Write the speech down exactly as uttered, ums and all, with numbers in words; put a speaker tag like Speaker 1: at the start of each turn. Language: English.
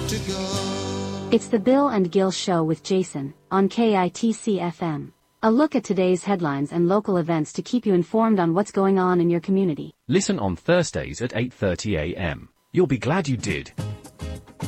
Speaker 1: to go.
Speaker 2: It's the Bill and Gil Show with Jason, on K I T C F M. A look at today's headlines and local events to keep you informed on what's going on in your community.
Speaker 3: Listen on Thursdays at eight thirty a m. You'll be glad you did.